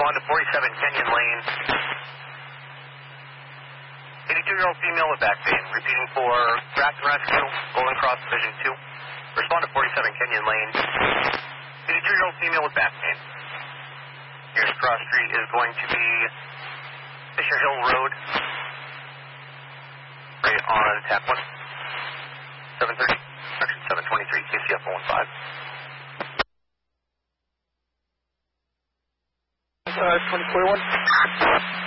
Respond to 47 Kenyon Lane. 82-year-old female with back pain. Repeating for Grafton Rescue, Golden Cross Division 2. Respond to 47 Kenyon Lane. 82-year-old female with back pain. Nearest cross street is going to be Fisher Hill Road. Right on tap 1. 730, section 723, KCF 015. 2041.